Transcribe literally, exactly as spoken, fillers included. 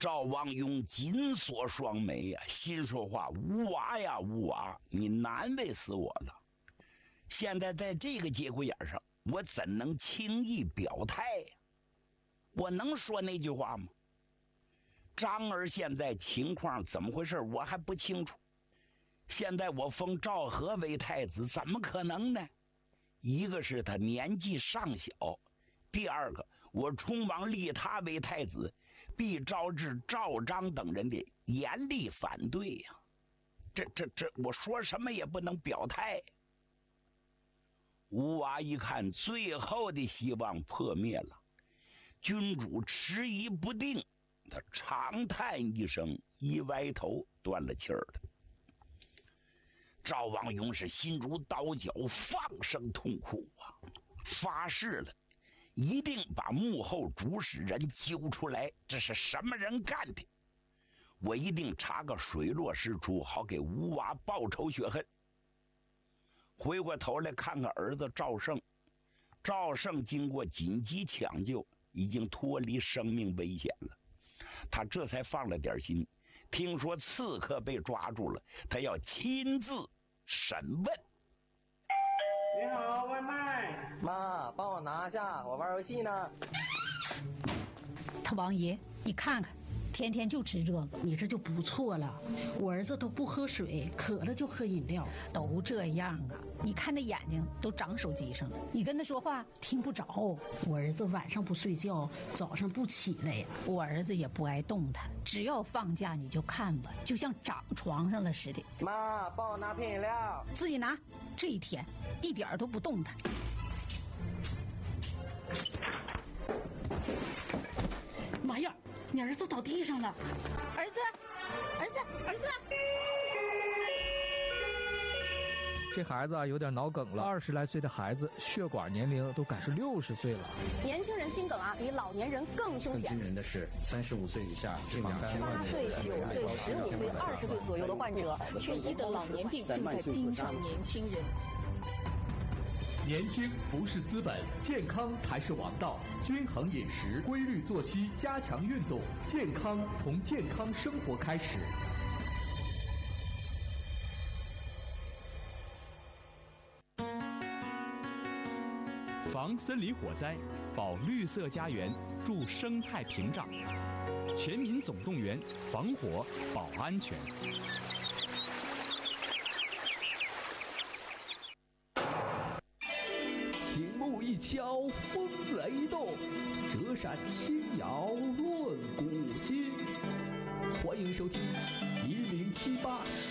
赵王勇紧锁双眉呀、啊，心说话：吴娃呀，吴娃，你难为死我了！现在在这个节骨眼上，我怎能轻易表态呀？我能说那句话吗？张儿现在情况怎么回事，我还不清楚。现在我封赵和为太子，怎么可能呢？一个是他年纪尚小，第二个，我冲王立他为太子，必招致赵章等人的严厉反对呀、啊。这这这，我说什么也不能表态。吴娃一看，最后的希望破灭了，君主迟疑不定，他长叹一声，一歪头，断了气儿了。赵王勇是心如刀绞，放声痛哭啊，发誓了，一定把幕后主使人揪出来，这是什么人干的？我一定查个水落石出，好给吴娃报仇雪恨。回过头来看看儿子赵胜，赵胜经过紧急抢救，已经脱离生命危险了，他这才放了点心。听说刺客被抓住了，他要亲自审问。 你好，外卖。 妈，帮我拿下，我玩游戏呢。 他王爷，你看看，天天就吃这个， 你这就不错了。我儿子都不喝水，渴了就喝饮料， 都这样啊。你看那眼睛都长手机上了，你跟他说话听不着。 我儿子晚上不睡觉，早上不起来呀。 我儿子也不爱动弹，只要放假你就看吧，就像长床上了似的。 妈，帮我拿瓶饮料。 自己拿。这一天一点都不动弹。 妈呀，你儿子倒地上了！ 儿子，儿子，儿子！ 这孩子啊有点脑梗了，二十来岁的孩子血管年龄都赶是六十岁了。 年轻人心梗啊，比老年人更凶险。 更惊人的是，三十五岁以下近两千万八岁、九岁、十五岁、二十岁左右的患者，却疑得老年病正在盯上年轻人。 年轻不是资本，健康才是王道。均衡饮食，规律作息，加强运动，健康从健康生活开始。 防森林火灾，保绿色家园，筑生态屏障。全民总动员，防火保安全。 醒目一敲，风雷动；折扇轻摇，论古今。欢迎收听一零七八